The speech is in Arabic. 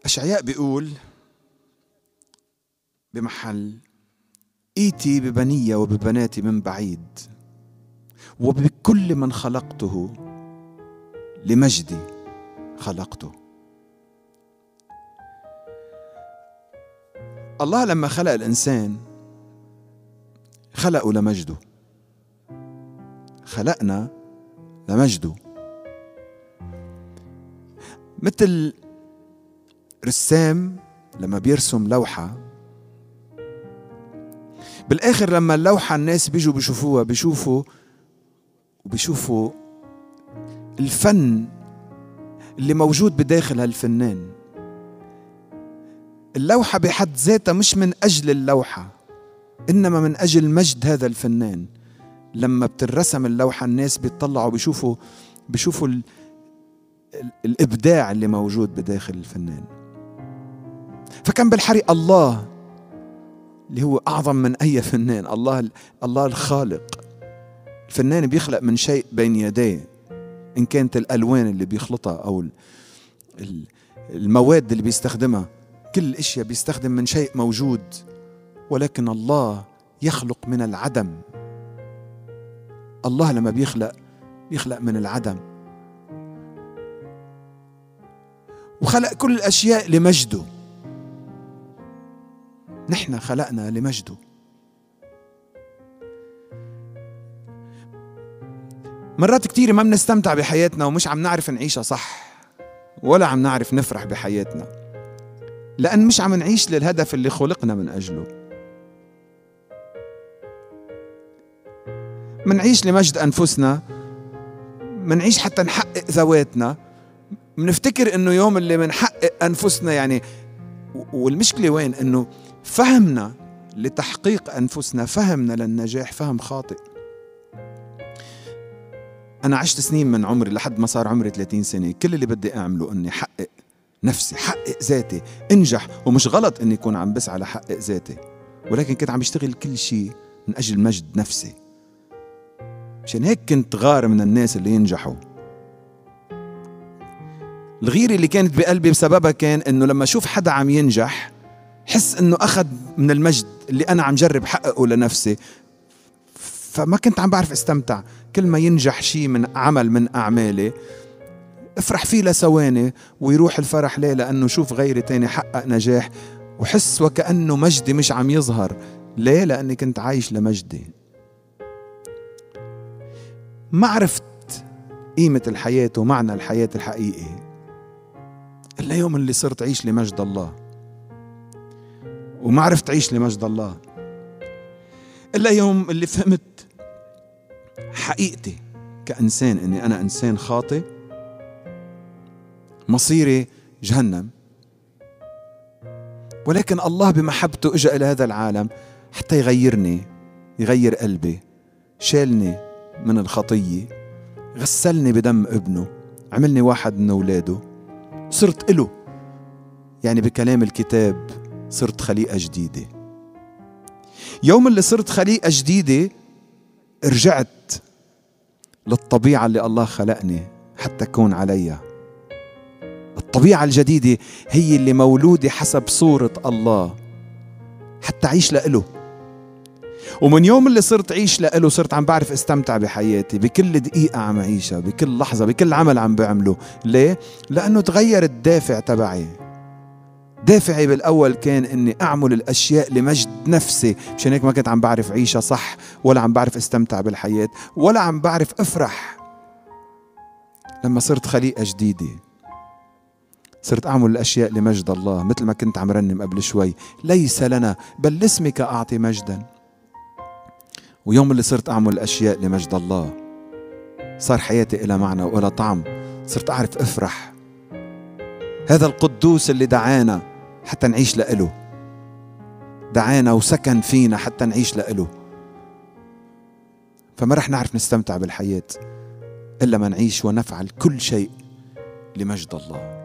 أشعياء بيقول بمحل: إيتي ببني وببناتي من بعيد، وبكل من خلقته لمجدي خلقته. الله لما خلق الإنسان خلقه لمجده، خلقنا لمجده. مثل رسام لما بيرسم لوحة، بالآخر لما اللوحة الناس بيجوا بيشوفوها بيشوفوا الفن اللي موجود بداخل هالفنان. اللوحة بحد ذاتها مش من أجل اللوحة، إنما من أجل مجد هذا الفنان. لما بترسم اللوحة الناس بيطلعوا بيشوفوا الإبداع اللي موجود بداخل الفنان. فكان بالحري الله اللي هو أعظم من أي فنان، الله الخالق. الفنان بيخلق من شيء بين يديه، إن كانت الألوان اللي بيخلطها أو المواد اللي بيستخدمها، كل الأشياء بيستخدم من شيء موجود. ولكن الله يخلق من العدم. الله لما بيخلق من العدم، وخلق كل الأشياء لمجده. نحن خلقنا لمجده. مرات كتير ما بنستمتع بحياتنا ومش عم نعرف نعيشها صح، ولا عم نعرف نفرح بحياتنا، لأن مش عم نعيش للهدف اللي خلقنا من أجله. منعيش لمجد أنفسنا، منعيش حتى نحقق ذواتنا، منفتكر إنه يوم اللي منحقق أنفسنا يعني. والمشكلة وين؟ إنه فهمنا لتحقيق أنفسنا، فهمنا للنجاح فهم خاطئ. أنا عشت سنين من عمري لحد ما صار عمري 30 سنة، كل اللي بدي أعمله إني حقق نفسي، حقق ذاتي، انجح. ومش غلط إني يكون عم بسعى لحقق ذاتي، ولكن كنت عم بشتغل كل شيء من أجل مجد نفسي. مشان هيك كنت غار من الناس اللي ينجحوا. الغيرة اللي كانت بقلبي بسببها كان إنه لما أشوف حدا عم ينجح حس إنه أخذ من المجد اللي أنا عم جرب حققه لنفسي، فما كنت عم بعرف استمتع. كل ما ينجح شيء من عمل من أعمالي افرح فيه لثواني ويروح الفرح. ليه؟ لأنه شوف غيري تاني حقق نجاح وحس وكأنه مجدي مش عم يظهر. ليه؟ لأني كنت عايش لمجدي. ما عرفت قيمة الحياة ومعنى الحياة الحقيقي إلا يوم اللي صرت عيش لمجد الله. وما عرفت عيش لمجد الله إلا يوم اللي فهمت حقيقتي كإنسان، إني أنا إنسان خاطئ مصيري جهنم. ولكن الله بمحبته إجا إلى هذا العالم حتى يغيرني، يغير قلبي، شالني من الخطية، غسلني بدم ابنه، عملني واحد من أولاده، صرت إله. يعني بكلام الكتاب صرت خليقة جديدة. يوم اللي صرت خليقة جديدة رجعت للطبيعة اللي الله خلقني حتى أكون عليها. الطبيعة الجديدة هي اللي مولودة حسب صورة الله حتى أعيش لإله. ومن يوم اللي صرت عيش لإله صرت عم بعرف استمتع بحياتي، بكل دقيقة عم عيشها، بكل لحظة، بكل عمل عم بعمله. ليه؟ لأنه تغير الدافع تبعي. دافعي بالأول كان إني أعمل الأشياء لمجد نفسي، مشان هيك ما كنت عم بعرف عيشها صح، ولا عم بعرف استمتع بالحياة، ولا عم بعرف أفرح. لما صرت خليقة جديدة صرت أعمل الأشياء لمجد الله، مثل ما كنت عم رنم قبل شوي: ليس لنا بل لاسمك أعطي مجدا. ويوم اللي صرت أعمل الأشياء لمجد الله صار حياتي إلى معنى وإلى طعم. صرت أعرف أفرح. هذا القدوس اللي دعانا حتى نعيش لإله، دعانا وسكن فينا حتى نعيش لإله. فما رح نعرف نستمتع بالحياة إلا ما نعيش ونفعل كل شيء لمجد الله.